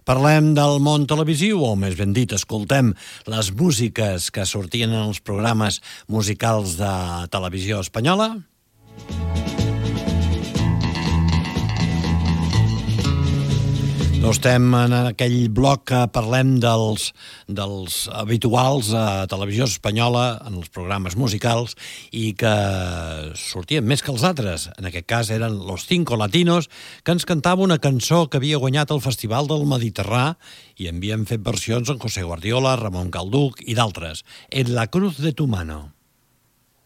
Parlem del món televisiu, o més ben dit, escoltem les músiques que sortien en els programes musicals de televisió espanyola. No estem en aquell bloc que parlem dels habituals a televisió espanyola, en els programes musicals, i que sortien més que els altres. En aquest cas eren Los Cinco Latinos, que ens cantava una cançó que havia guanyat el Festival del Mediterrani i en havien fet versions en José Guardiola, Ramon Calduch i d'altres. En la cruz de tu mano.